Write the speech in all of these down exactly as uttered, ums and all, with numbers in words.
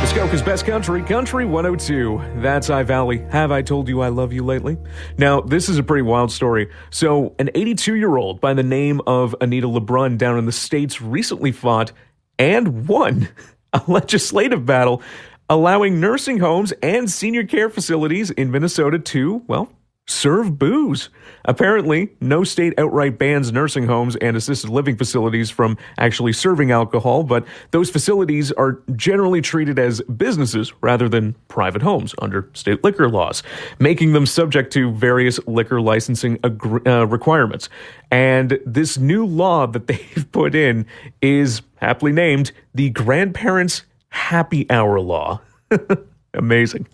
Muskoka's best country, Country one oh two. That's iValley. Have I told you I love you lately? Now, this is a pretty wild story. So, an eighty-two-year-old by the name of Anita LeBrun down in the States recently fought and won a legislative battle allowing nursing homes and senior care facilities in Minnesota to, well, serve booze. Apparently, no state outright bans nursing homes and assisted living facilities from actually serving alcohol, but those facilities are generally treated as businesses rather than private homes under state liquor laws, making them subject to various liquor licensing ag- uh, requirements. And this new law that they've put in is aptly named the Grandparents' Happy Hour Law. Amazing.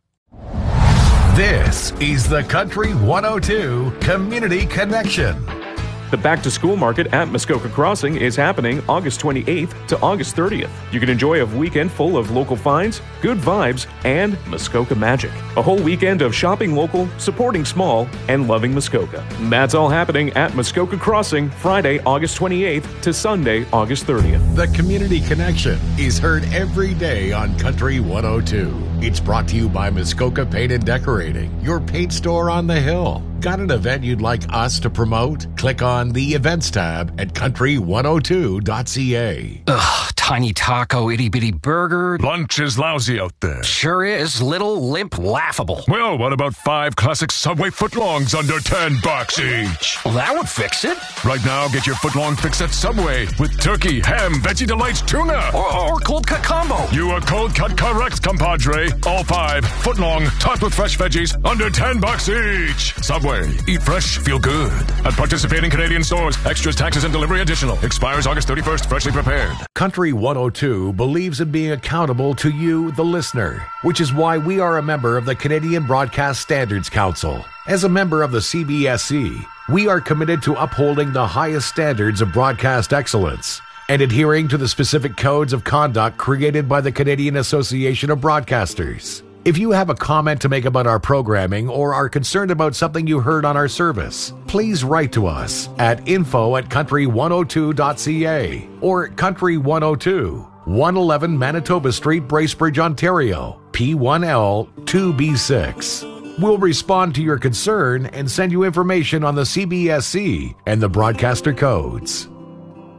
This is the Country one oh two Community Connection. The back-to-school market at Muskoka Crossing is happening August twenty-eighth to August thirtieth. You can enjoy a weekend full of local finds, good vibes, and Muskoka magic. A whole weekend of shopping local, supporting small, and loving Muskoka. That's all happening at Muskoka Crossing Friday, August twenty-eighth to Sunday, August thirtieth. The Community Connection is heard every day on Country one oh two. It's brought to you by Muskoka Paint and Decorating, your paint store on the hill. Got an event you'd like us to promote? Click on the Events tab at country one oh two dot c a. Ugh, tiny taco, itty-bitty burger. Lunch is lousy out there. Sure is. Little, limp, laughable. Well, what about five classic Subway footlongs under ten bucks each? Well, that would fix it. Right now, get your footlong fix at Subway with turkey, ham, veggie delights, tuna. Or, or cold cut combo. You are cold cut correct, compadre. All five footlong, topped with fresh veggies, under ten bucks each. Subway. Eat fresh, feel good. At participating Canadian stores. Extras, taxes, and delivery additional. Expires August thirty-first. Freshly prepared. Country one oh two believes in being accountable to you, the listener, which is why we are a member of the Canadian Broadcast Standards Council. As a member of the C B S C, we are committed to upholding the highest standards of broadcast excellence and adhering to the specific codes of conduct created by the Canadian Association of Broadcasters. If you have a comment to make about our programming or are concerned about something you heard on our service, please write to us at info at country one oh two dot c a or Country one oh two, one eleven Manitoba Street, Bracebridge, Ontario, P one L two B six. We'll respond to your concern and send you information on the C B S C and the broadcaster codes.